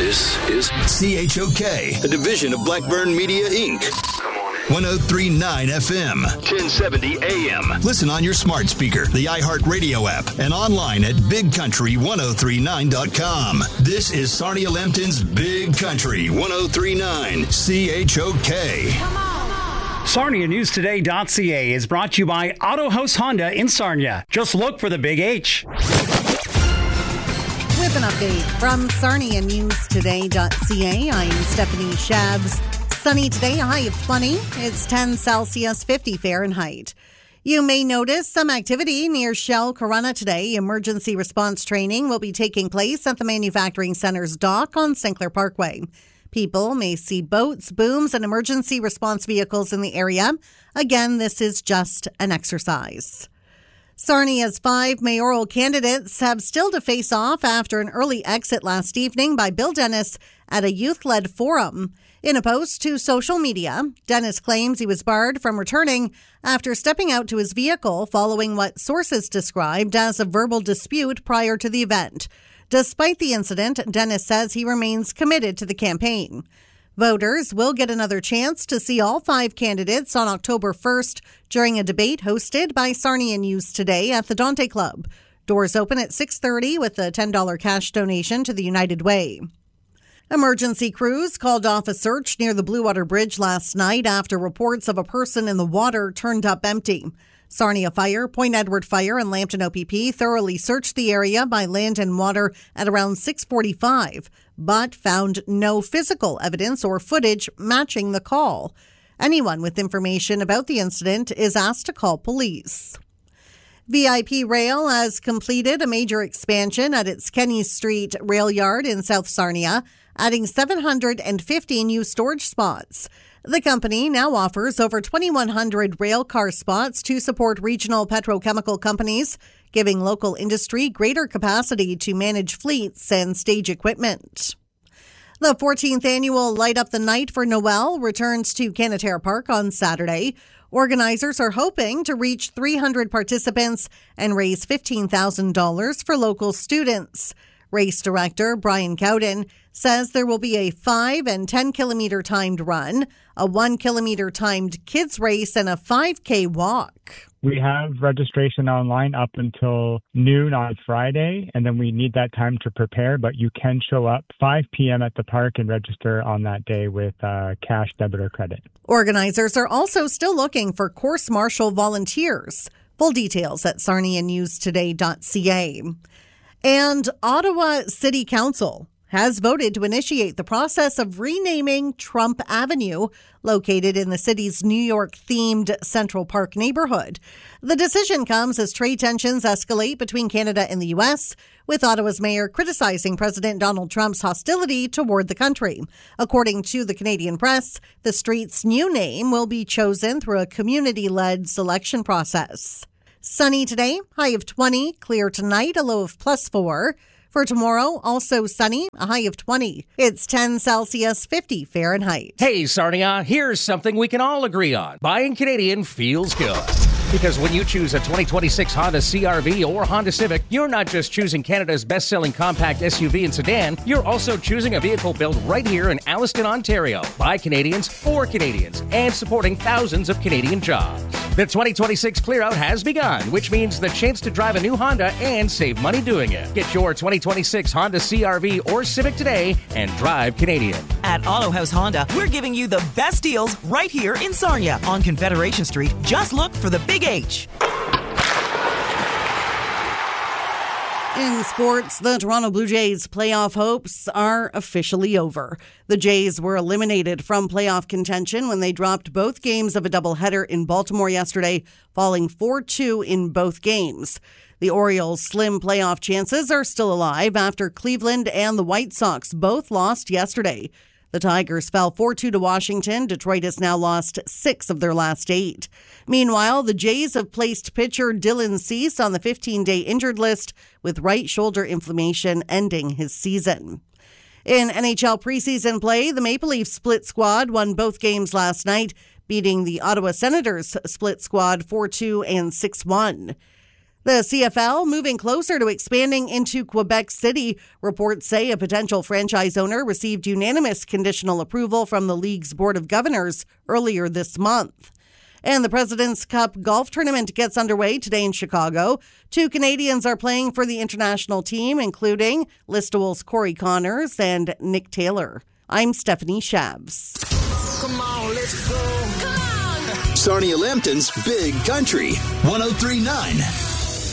This is CHOK, a division of Blackburn Media, Inc. 103.9 FM, 1070 AM. Listen on your smart speaker, the iHeartRadio app, and online at BigCountry1039.com. This is Sarnia Lambton's Big Country 103.9 CHOK. Come on. SarniaNewsToday.ca is brought to you by Auto House Honda in Sarnia. Just look for the Big H. With an update from SarniaNewsToday.ca, I'm Stephanie Shabs. Sunny today, a high of 20. It's 10 Celsius, 50 Fahrenheit. You may notice some activity near Shell Corunna today. Emergency response training will be taking place at the Manufacturing Center's dock on Sinclair Parkway. People may see boats, booms, and emergency response vehicles in the area. Again, this is just an exercise. Sarnia's 5 mayoral candidates have still to face off after an early exit last evening by Bill Dennis at a youth-led forum. In a post to social media, Dennis claims he was barred from returning after stepping out to his vehicle following what sources described as a verbal dispute prior to the event. Despite the incident, Dennis says he remains committed to the campaign. Voters will get another chance to see all 5 candidates on October 1st during a debate hosted by Sarnia News Today at the Dante Club. Doors open at 6:30 with a $10 cash donation to the United Way. Emergency crews called off a search near the Blue Water Bridge last night after reports of a person in the water turned up empty. Sarnia Fire, Point Edward Fire, and Lambton OPP thoroughly searched the area by land and water at around 6:45, but found no physical evidence or footage matching the call. Anyone with information about the incident is asked to call police. VIP Rail has completed a major expansion at its Kenny Street rail yard in South Sarnia, adding 750 new storage spots. The company now offers over 2,100 rail car spots to support regional petrochemical companies, giving local industry greater capacity to manage fleets and stage equipment. The 14th annual Light Up the Night for Noel returns to Canaterre Park on Saturday. Organizers are hoping to reach 300 participants and raise $15,000 for local students. Race director Brian Cowden says there will be a 5 and 10 kilometer timed run, a 1 kilometer timed kids race, and a 5K walk. We have registration online up until noon on Friday, and then we need that time to prepare, but you can show up 5 p.m. at the park and register on that day with cash, debit, or credit. Organizers are also still looking for course marshal volunteers. Full details at sarnianewstoday.ca. And Ottawa City Council has voted to initiate the process of renaming Trump Avenue, located in the city's New York-themed Central Park neighborhood. The decision comes as trade tensions escalate between Canada and the U.S., with Ottawa's mayor criticizing President Donald Trump's hostility toward the country. According to the Canadian press, the street's new name will be chosen through a community-led selection process. Sunny today, high of 20, clear tonight, a low of +4. For tomorrow, also sunny, a high of 20. It's 10 Celsius, 50 Fahrenheit. Hey, Sarnia, here's something we can all agree on. Buying Canadian feels good. Because when you choose a 2026 Honda CR-V or Honda Civic, you're not just choosing Canada's best-selling compact SUV and sedan, you're also choosing a vehicle built right here in Alliston, Ontario, by Canadians, for Canadians, and supporting thousands of Canadian jobs. The 2026 clear-out has begun, which means the chance to drive a new Honda and save money doing it. Get your 2026 Honda CR-V or Civic today and drive Canadian. At Auto House Honda, we're giving you the best deals right here in Sarnia on Confederation Street. Just look for the Big H. In sports, the Toronto Blue Jays' playoff hopes are officially over. The Jays were eliminated from playoff contention when they dropped both games of a doubleheader in Baltimore yesterday, falling 4-2 in both games. The Orioles' slim playoff chances are still alive after Cleveland and the White Sox both lost yesterday. The Tigers fell 4-2 to Washington. Detroit has now lost 6 of their last 8. Meanwhile, the Jays have placed pitcher Dylan Cease on the 15-day injured list with right shoulder inflammation ending his season. In NHL preseason play, the Maple Leafs split squad won both games last night, beating the Ottawa Senators split squad 4-2 and 6-1. The CFL moving closer to expanding into Quebec City. Reports say a potential franchise owner received unanimous conditional approval from the league's Board of Governors earlier this month. And the President's Cup golf tournament gets underway today in Chicago. 2 Canadians are playing for the international team, including Listowel's Corey Connors and Nick Taylor. I'm Stephanie Shabs. Come on, let's go. Come on. Sarnia Lambton's Big Country 103.9.